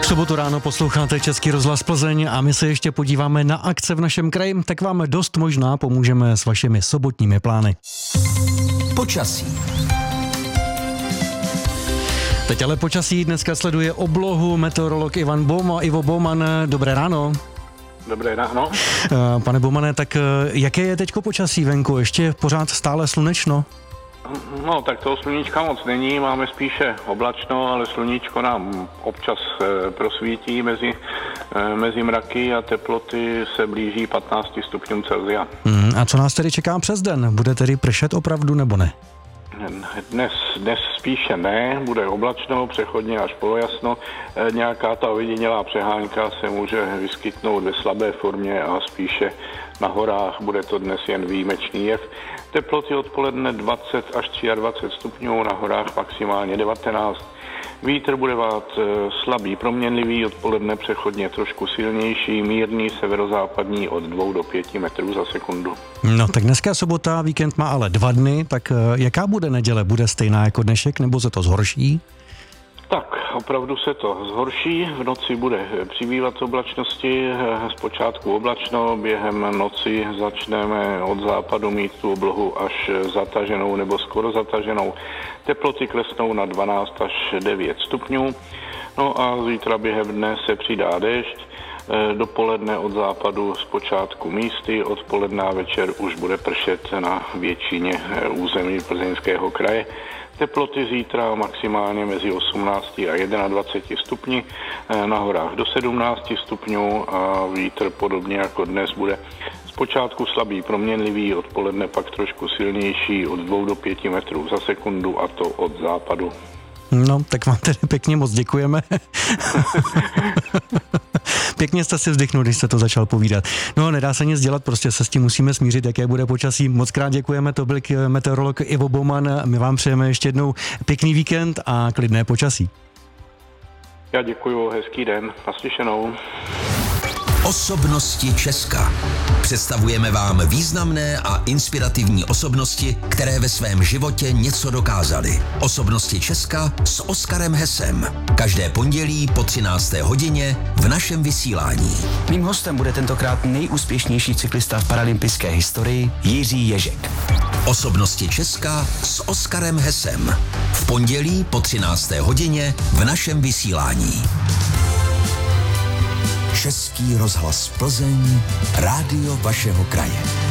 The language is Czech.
Sobotu ráno posloucháte Český rozhlas Plzeň a my se ještě podíváme na akce v našem kraji, tak vám dost možná pomůžeme s vašimi sobotními plány. Počasí. Teď ale počasí dneska sleduje oblohu meteorolog Ivo Bouman. Dobré ráno. Dobré ráno. Pane Boumane, tak jaké je teďko počasí venku? Ještě pořád stále slunečno? No, tak toho sluníčka moc není, máme spíše oblačno, ale sluníčko nám občas prosvítí mezi mraky a teploty se blíží 15 stupňům Celsia. A co nás tedy čeká přes den? Bude tedy pršet opravdu nebo ne? Dnes spíše ne, bude oblačno, přechodně až polojasno. Nějaká ta ojedinělá přehánka se může vyskytnout ve slabé formě a spíše na horách bude to dnes jen výjimečný jev. Teploty odpoledne 20 až 23 stupňů, na horách maximálně 19. Vítr bude vát slabý, proměnlivý, odpoledne přechodně trošku silnější, mírný severozápadní od 2 do 5 metrů za sekundu. No tak dneska sobota, víkend má ale 2 dny, tak jaká bude neděle? Bude stejná jako dnešek nebo se to zhorší? Tak, opravdu se to zhorší. V noci bude přibývat oblačnosti, zpočátku oblačno, během noci začneme od západu mít tu oblohu až zataženou nebo skoro zataženou. Teploty klesnou na 12 až 9 stupňů. No a zítra během dne se přidá déšť. Dopoledne od západu zpočátku místy, odpoledne a večer už bude pršet na většině území Plzeňského kraje. Teploty zítra maximálně mezi 18 a 21 stupni, na horách do 17 stupňů a vítr podobně jako dnes bude zpočátku slabý, proměnlivý, odpoledne pak trošku silnější od 2 do 5 metrů za sekundu a to od západu. No, tak vám tedy pěkně moc děkujeme. Pěkně jste si vzdychnul, když jste to začal povídat. No, nedá se nic dělat, prostě se s tím musíme smířit, jaké bude počasí. Moc krát děkujeme, to byl meteorolog Ivo Bouman. My vám přejeme ještě jednou pěkný víkend a klidné počasí. Já děkuju, hezký den, naslyšenou. Osobnosti Česka. Představujeme vám významné a inspirativní osobnosti, které ve svém životě něco dokázaly. Osobnosti Česka s Oskarem Hesem. Každé pondělí po 13. hodině v našem vysílání. Mým hostem bude tentokrát nejúspěšnější cyklista v paralympijské historii Jiří Ježek. Osobnosti Česka s Oskarem Hesem. V pondělí po 13. hodině v našem vysílání. Český rozhlas Plzeň, rádio vašeho kraje.